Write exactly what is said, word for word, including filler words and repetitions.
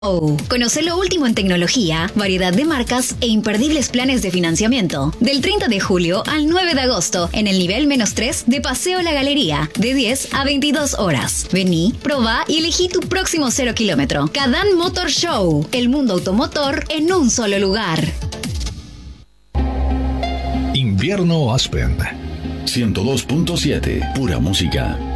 Oh. Conoce lo último en tecnología, variedad de marcas e imperdibles planes de financiamiento. Del treinta de julio al nueve de agosto en el nivel menos tres de Paseo La Galería, de diez a veintidós horas. Vení, probá y elegí tu próximo cero kilómetro. Cadán Motor Show, el mundo automotor en un solo lugar. Invierno Aspen ciento dos punto siete, pura música.